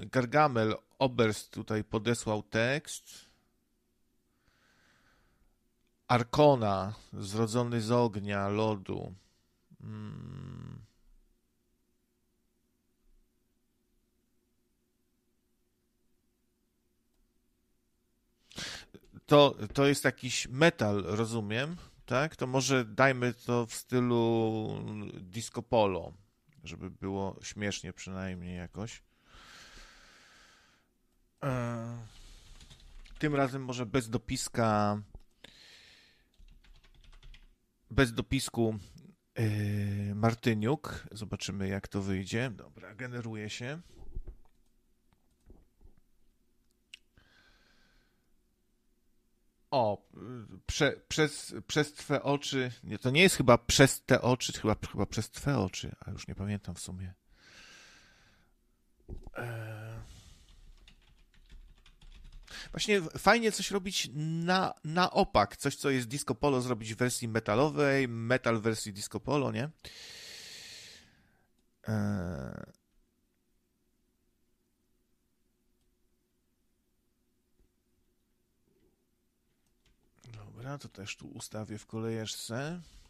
Gargamel, Oberst tutaj podesłał tekst. Arkona, zrodzony z ognia, lodu. To jest jakiś metal, rozumiem, tak? To może dajmy to w stylu disco polo, żeby było śmiesznie przynajmniej jakoś. Tym razem może bez dopisku Martyniuk. Zobaczymy, jak to wyjdzie. Dobra, generuje się. O, przez twe oczy. Nie, to nie jest chyba przez te oczy, chyba przez twe oczy, a już nie pamiętam w sumie. Właśnie fajnie coś robić na opak. Coś, co jest disco polo, zrobić w wersji metalowej, metal w wersji disco polo, nie? Dobra, to też tu ustawię w kolejeczce.